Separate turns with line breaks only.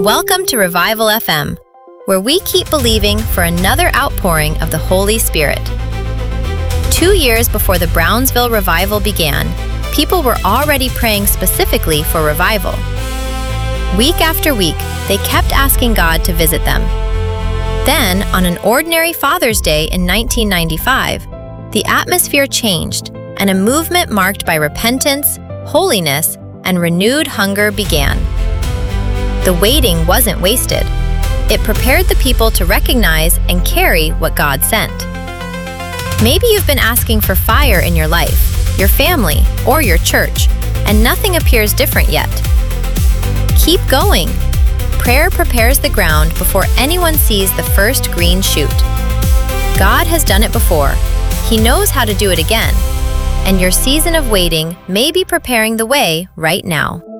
Welcome to Revival FM, where we keep believing for another outpouring of the Holy Spirit. 2 years before the Brownsville revival began, people were already praying specifically for revival. Week after week, they kept asking God to visit them. Then, on an ordinary Father's Day in 1995, the atmosphere changed, and a movement marked by repentance, holiness, and renewed hunger began. The waiting wasn't wasted. It prepared the people to recognize and carry what God sent. Maybe you've been asking for fire in your life, your family, or your church, and nothing appears different yet. Keep going. Prayer prepares the ground before anyone sees the first green shoot. God has done it before. He knows how to do it again. And your season of waiting may be preparing the way right now.